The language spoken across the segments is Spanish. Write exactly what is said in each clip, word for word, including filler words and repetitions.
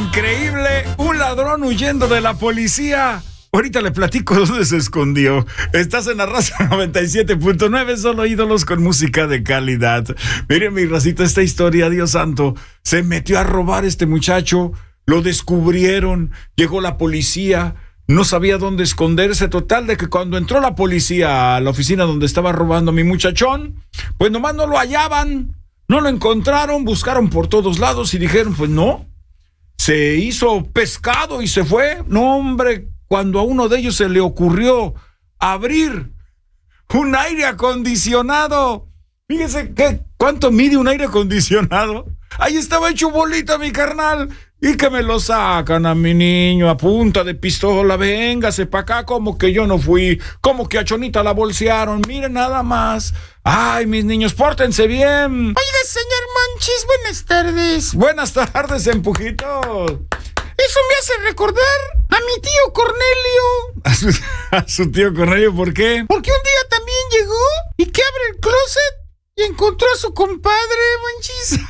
Increíble, un ladrón huyendo de la policía. Ahorita le platico dónde se escondió. Estás en la Raza noventa y siete punto nueve, solo ídolos con música de calidad. Miren, mi racita, esta historia, Dios santo, se metió a robar este muchacho, lo descubrieron, llegó la policía, no sabía dónde esconderse. Total de que cuando entró la policía a la oficina donde estaba robando mi muchachón, pues nomás no lo hallaban, no lo encontraron, buscaron por todos lados y dijeron, pues no, se hizo pescado y se fue. No, hombre, cuando a uno de ellos se le ocurrió abrir un aire acondicionado. Fíjese que, ¿cuánto mide un aire acondicionado? Ahí estaba hecho bolita mi carnal. Y que me lo sacan a mi niño a punta de pistola. Véngase pa' acá, como que yo no fui, como que a Chonita la bolsearon. Miren nada más. Ay, mis niños, pórtense bien. Oiga, señor Monchis, buenas tardes. Buenas tardes, empujitos. Eso me hace recordar a mi tío Cornelio. ¿A su, a su tío Cornelio? ¿Por qué? Porque un día también llegó y que abre el closet y encontró a su compadre, Monchis.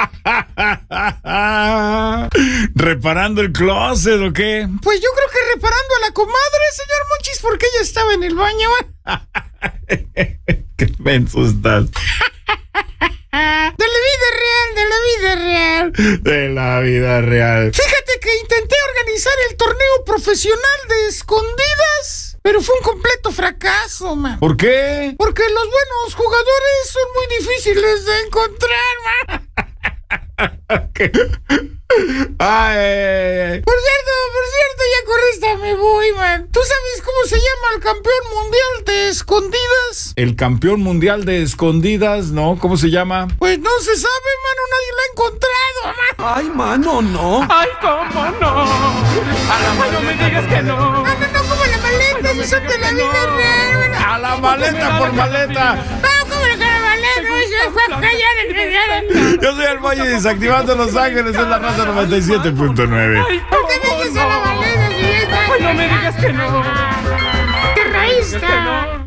¿Reparando el closet o qué? Pues yo creo que reparando a la comadre, señor Monchis, porque ella estaba en el baño. Qué menso estás. De la vida real, de la vida real. De la vida real. Fíjate que intenté organizar el torneo profesional de escondidas, pero fue un completo fracaso, man. ¿Por qué? Porque los buenos jugadores son muy difíciles de encontrar, man. Ay, ay, ay. Por cierto, por cierto, ya con esta me voy, man. ¿Tú sabes cómo se llama el campeón mundial de escondidas? ¿El campeón mundial de escondidas? ¿No? ¿Cómo se llama? Pues no se sabe, mano, nadie lo ha encontrado, man. Ay, mano, no. Ay, cómo no. A la maleta, no me digas que no. No, no, no, como la maleta, si son de la vida real, man. A la maleta por maleta. No, como la maleta, se fue a callar el real. Yo soy el Boy y desactivando Los Ángeles en la Raza noventa y siete punto nueve. Ay, ¿Por qué me dices a la maleta si es Ay, no me digas que no. ¡Qué raíz!